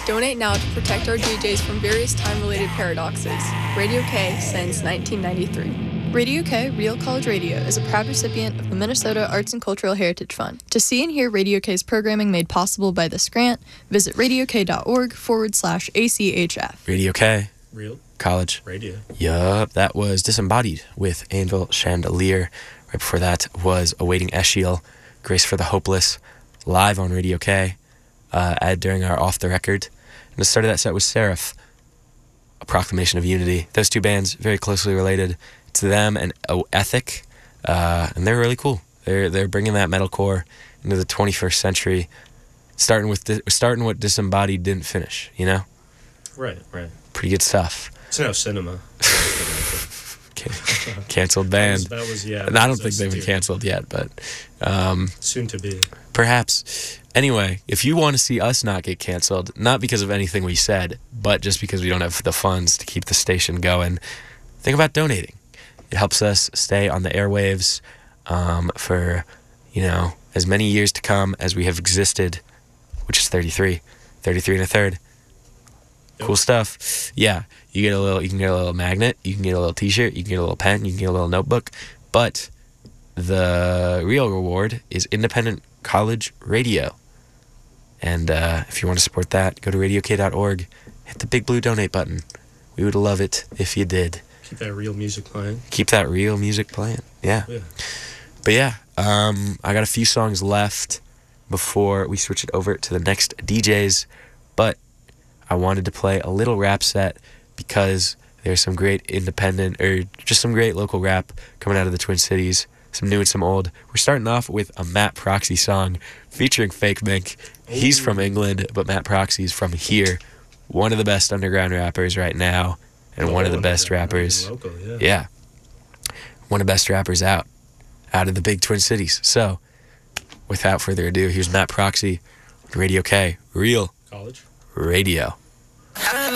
Donate now to protect our DJs from various time-related paradoxes. Radio K since 1993. Radio K Real College Radio is a proud recipient of the Minnesota Arts and Cultural Heritage Fund. To see and hear Radio K's programming made possible by this grant, visit radiok.org/ACHF. Radio K. Real College Radio. Yup, that was Disembodied with Anvil Chandelier. Right before that was Awaiting Eschiel, Grace for the Hopeless, live on Radio K, during our Off the Record. And the start of that set was Seraph, A Proclamation of Unity. Those two bands, very closely related to them and Ethic, and they're really cool. They're bringing that metalcore into the 21st century, starting what Disembodied didn't finish, you know? Right. Pretty good stuff. It's now Cinema. Canceled band. That was And I don't think they've been canceled yet, but soon to be. Perhaps. Anyway, if you want to see us not get canceled, not because of anything we said, but just because we don't have the funds to keep the station going, think about donating. It helps us stay on the airwaves for, as many years to come as we have existed, which is 33 and a third. Cool stuff. Yeah, you can get a little magnet, you can get a little t-shirt, you can get a little pen, you can get a little notebook, but the real reward is independent college radio. And if you want to support that, go to radiok.org, hit the big blue donate button. We would love it if you did. Keep that real music playing. Yeah. But yeah, I got a few songs left before we switch it over to the next DJs, but I wanted to play a little rap set because there's some great independent or just some great local rap coming out of the Twin Cities, some new and some old. We're starting off with a Matt Proxy song featuring Fake Mink. He's from England, but Matt Proxy's from here. One of the best underground rappers right now, and one of the best rappers. Local, yeah. One of the best rappers out of the big Twin Cities. So, without further ado, here's Matt Proxy on Radio K, Real College Radio.